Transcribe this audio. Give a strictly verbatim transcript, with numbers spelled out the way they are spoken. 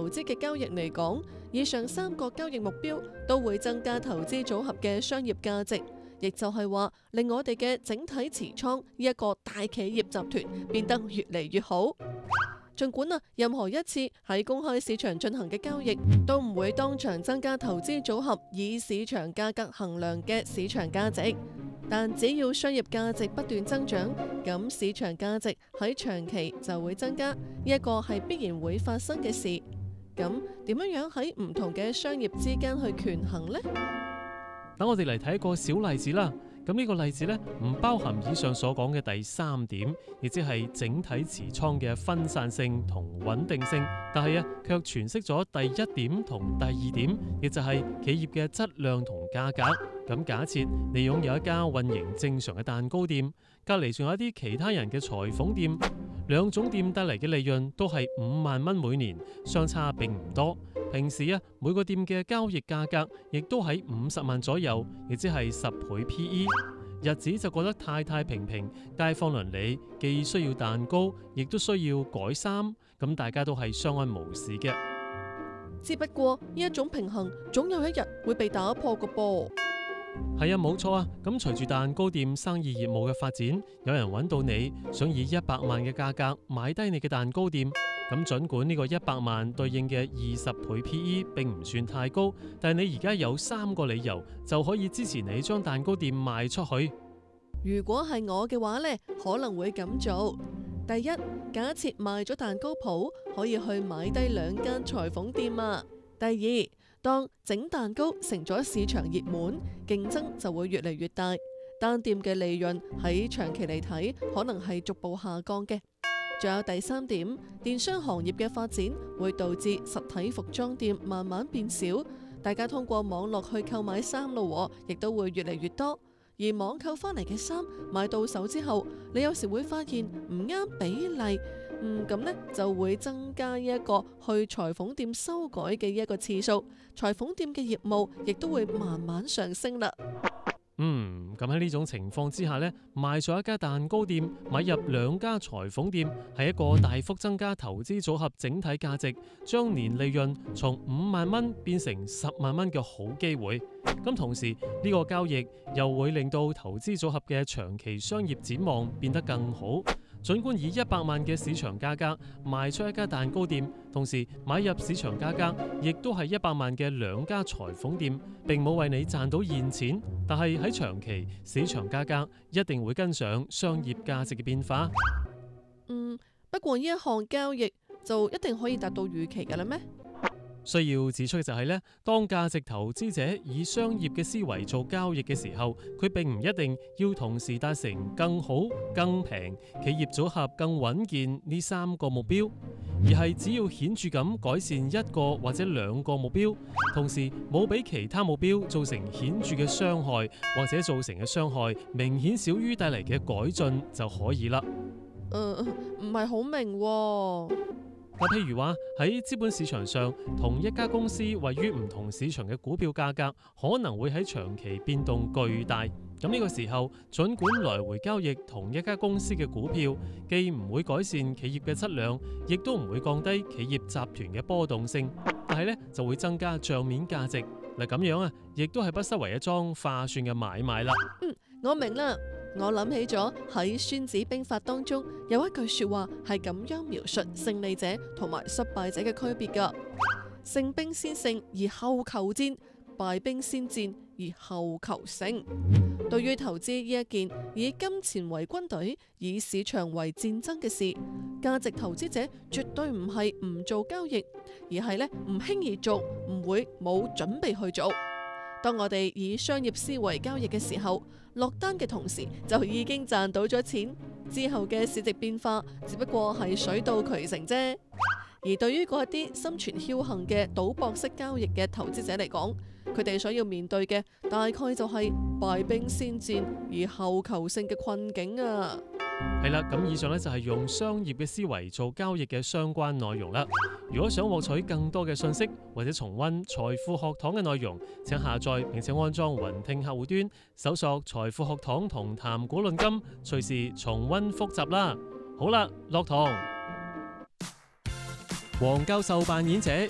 投資嘅交易嚟講，以上三個交易目標都會增加投資組合嘅商業價值，亦就係話令我哋嘅整體持倉呢一個大企業集團變得越嚟越好。儘管啊，任何一次喺公開市場進行嘅交易都唔會當場增加投資組合以市場價格衡量嘅市場價值，但只要商業價值不斷增長，咁市場價值喺長期就會增加，呢一個係必然會發生嘅事。咁點樣樣喺唔同嘅商業之間去權衡呢？ 等我哋嚟睇一個小例子啦。咁呢個例子呢，唔包含以上所講嘅第三點，亦即係整體持倉嘅分散性同穩定性，但係啊，卻詮釋咗第一點同第二點，亦就係企業嘅質量同價格。咁假設你擁有一家運營正常嘅蛋糕店，隔籬仲有一啲其他人嘅裁縫店，兩種店帶嚟嘅利潤都係五萬蚊每年，相差並唔多。平時啊，每個店嘅交易價格亦都喺五十萬左右，亦即係十倍 P E。日子就過得太太平平，街坊鄰里既需要蛋糕，亦都需要改衫，咁大家都係相安無事嘅。 只不過呢一種平衡，總有一日會被打破個噃。 係啊，冇錯啊。咁隨住蛋糕店生意業務嘅發展，有人揾到你，想以一百萬嘅價格買低你嘅蛋糕店。咁盡管呢個一百萬對應嘅二十倍 P E 並唔算太高，但係你而家有三個理由就可以支持你將蛋糕店賣出去。 如果係我嘅話呢，可能會咁做。第一，假設賣咗蛋糕鋪，可以去買低兩間裁縫店啊。第二，當整蛋糕成咗市場熱門，競爭就會越嚟越大，單店嘅利潤喺長期嚟睇可能係逐步下降嘅。仲有第三點，電商行業嘅發展會導致實體服裝店慢慢變少，大家通過網絡去購買衫咯，亦都會越嚟越多。而網購翻嚟嘅衫買到手之後，你有時會發現唔啱比例，嗯咁呢就會增加一個去裁縫店修改嘅一個次數，裁縫店嘅業務亦都會慢慢上升啦。 嗯，咁喺呢種情況之下呢，賣咗一家蛋糕店，買入兩家裁縫店，係一個大幅增加投資組合整體價值，將年利潤從五萬蚊變成十萬蚊嘅好機會。咁同時呢個交易又會令到投資組合嘅長期商業展望變得更好。儘管以一百萬嘅市場價格賣出一家蛋糕店，同時買入市場價格亦都係一百萬嘅兩家裁縫店，並冇為你賺到現錢，但係喺長期市場價格一定會跟上商業價值嘅變化。 嗯，不過呢一項交易就一定可以達到預期嘅啦咩？ 需要指出嘅就係呢，當價值投資者以商業嘅思維做交易嘅時候，佢並唔一定要同時達成更好、更平、企業組合更穩健呢三個目標，而係只要顯著咁改善一個或者兩個目標，同時冇俾其他目標造成顯著嘅傷害，或者造成嘅傷害明顯少於帶嚟嘅改進就可以啦。 誒，唔係好明喎。 嗱，譬如話喺資本市場上，同一家公司位於唔同市場嘅股票價格可能會喺長期變動巨大。咁呢個時候，儘管來回交易同一家公司嘅股票，既唔會改善企業嘅質量，亦都唔會降低企業集團嘅波動性，但係呢就會增加賬面價值。嗱，咁樣啊，亦都係不失為一樁划算嘅買賣啦。 嗯，我明啦。我諗起咗喺《孫子兵法》當中有一句說話係咁樣描述勝利者同埋失敗者嘅區別噶：勝兵先勝而後求戰，敗兵先戰而後求勝。對於投資呢一件以金錢為軍隊、以市場為戰爭嘅事，價值投資者絕對唔係唔做交易，而係呢唔輕易做，唔會冇準備去做。當我哋以商業思維交易嘅時候，落單嘅同時就已經賺到咗錢，之後嘅市值變化只不過係水到渠成啫。而對於嗰一啲心存僥倖嘅賭博式交易嘅投資者嚟講，佢哋所要面對嘅大概就係敗兵先戰而後求勝嘅困境啊。 係啦，咁以上呢就係用商業嘅思維做交易嘅相關內容啦。如果想獲取更多嘅信息或者重溫財富學堂嘅內容，請下載並且安裝雲聽客戶端，搜索財富學堂同談股論金，隨時重溫複習啦。好啦，落堂。黃教授扮演者